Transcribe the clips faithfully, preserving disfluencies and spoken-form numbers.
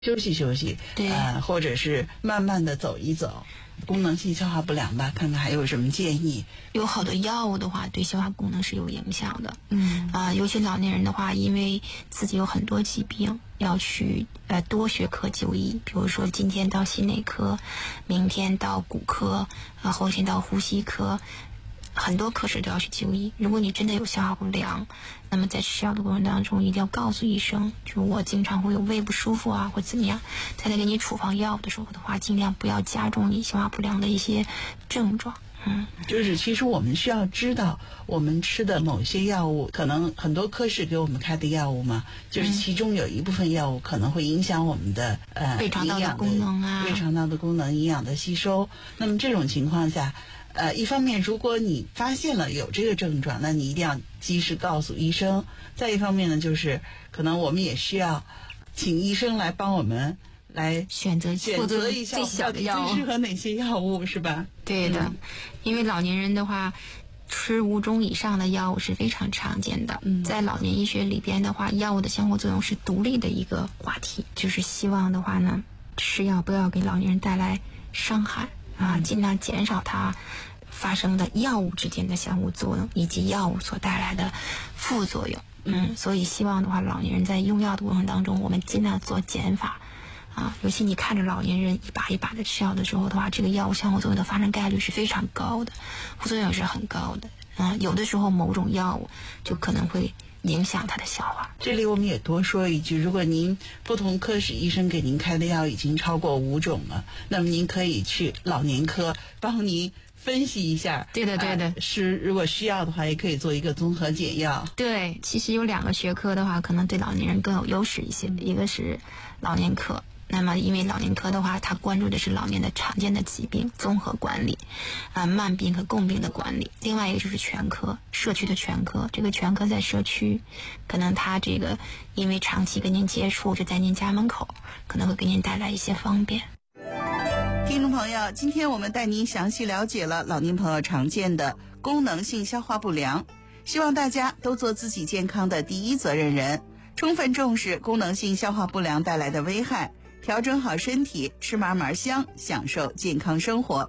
休息休息， 对， 呃，或者是慢慢的走一走。功能性消化不良吧，看看还有什么建议。 有好多药物的话对消化功能是有影响的， 嗯啊、呃，尤其老年人的话，因为自己有很多疾病，要去呃多学科就医，比如说今天到心内科，明天到骨科，啊后天到呼吸科，很多科室都要去就医。如果你真的有消化不良，那么在吃药的过程当中，一定要告诉医生，就我经常会有胃不舒服啊，或怎么样，在他给你处方药的时候的话，尽量不要加重你消化不良的一些症状。嗯， 就是其实我们需要知道，我们吃的某些药物，可能很多科室给我们开的药物嘛，就是其中有一部分药物可能会影响我们的呃胃肠道的功能啊， 胃肠道的功能、营养的吸收。那么这种情况下。呃，一方面，如果你发现了有这个症状，那你一定要及时告诉医生。再一方面呢，就是可能我们也需要请医生来帮我们来选择选择一下最小的药物， 最适合哪些药物，是吧？ 对的， 嗯、 因为老年人的话，吃五种以上的药物是非常常见的。 嗯，在老年医学里边的话，药物的相互作用是独立的一个话题，就是希望的话呢，吃药不要给老年人带来伤害。啊，尽量减少它发生的药物之间的相互作用，以及药物所带来的副作用。嗯，所以希望的话，老年人在用药的过程当中，我们尽量做减法。啊，尤其你看着老年人一把一把的吃药的时候的话，这个药物相互作用的发生概率是非常高的，副作用也是很高的。啊，有的时候某种药物就可能会影响他的消化。 这里我们也多说一句，如果您不同科室医生给您开的药已经超过五种了，那么您可以去老年科帮您分析一下。 对的对的、 呃、是如果需要的话也可以做一个综合检药。 对，其实有两个学科的话可能对老年人更有优势一些，一个是老年科，那么因为老年科的话，它关注的是老年的常见的疾病综合管理，啊、呃、慢病和共病的管理。另外一个就是全科，社区的全科。这个全科在社区，可能它这个因为长期跟您接触，就在您家门口，可能会给您带来一些方便。 听众朋友，今天我们带您详细了解了老年朋友常见的功能性消化不良，希望大家都做自己健康的第一责任人，充分重视功能性消化不良带来的危害，调整好身体，吃嘛嘛香，享受健康生活。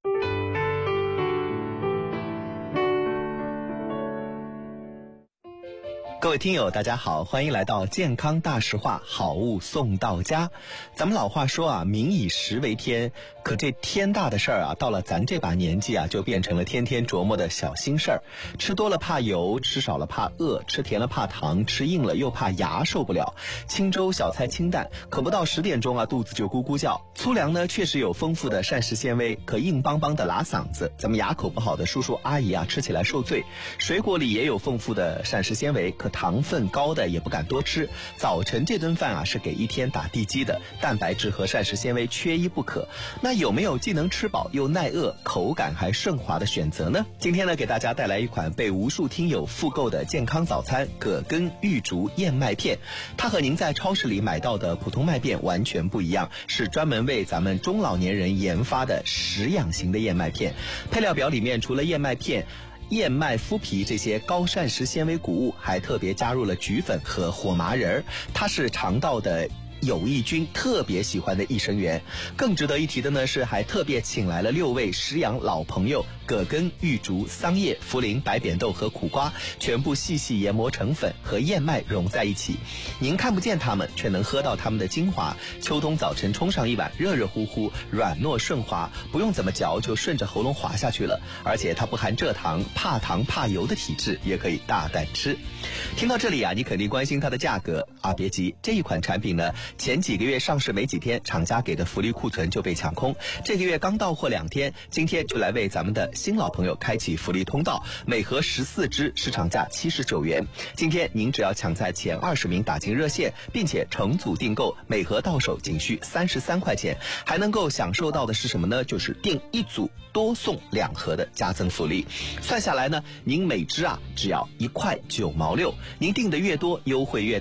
各位听友大家好，欢迎来到健康大实话，好物送到家。咱们老话说啊，民以食为天，可这天大的事儿啊，到了咱这把年纪啊，就变成了天天琢磨的小心事儿。吃多了怕油，吃少了怕饿，吃甜了怕糖，吃硬了又怕牙受不了。清粥小菜清淡，可不到十点钟啊，肚子就咕咕叫。粗粮呢，确实有丰富的膳食纤维，可硬邦邦的拉嗓子，咱们牙口不好的叔叔阿姨啊，吃起来受罪。水果里也有丰富的膳食纤维，可糖分高的也不敢多吃。早晨这顿饭啊，是给一天打地基的，蛋白质和膳食纤维缺一不可。那有没有既能吃饱又耐饿，口感还顺滑的选择呢？今天呢，给大家带来一款被无数听友复购的健康早餐——葛根玉竹燕麦片。它和您在超市里买到的普通麦片完全不一样，是专门为咱们中老年人研发的食养型的燕麦片。配料表里面除了燕麦片、燕麦麸皮这些高膳食纤维谷物，还特别加入了菊粉和火麻仁，它是肠道的有益菌特别喜欢的益生元。更值得一提的呢是，还特别请来了六位食养老朋友，葛根、玉竹、桑叶、茯苓、白扁豆和苦瓜全部细细研磨成粉，和燕麦融在一起。您看不见它们，却能喝到它们的精华。秋冬早晨冲上一碗，热热乎乎，软糯顺滑，不用怎么嚼就顺着喉咙滑下去了。而且它不含蔗糖，怕糖怕油的体质也可以大胆吃。听到这里啊，你肯定关心它的价格啊，别急，这一款产品呢，前几个月上市没几天，厂家给的福利库存就被抢空。这个月刚到货两天，今天就来为咱们的新老朋友开启福利通道，每盒十四支，市场价七十九元。今天您只要抢在前二十名打进热线，并且成组订购，每盒到手仅需三十三块钱，还能够享受到的是什么呢？就是订一组多送两盒的加赠福利。算下来呢，您每支啊只要一块九毛六，您订的越多，优惠越大。电话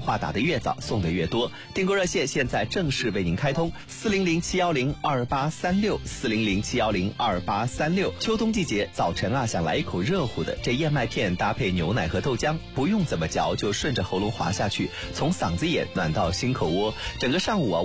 话打得越早，送得越多。订购热线现在正式为您开通，四零零七幺零二八三六，四零零七幺零二八三六。秋冬季节，早晨啊想来一口热乎的，这燕麦片搭配牛奶和豆浆，不用怎么嚼就顺着喉咙滑下去，从嗓子眼暖到心口窝，整个上午啊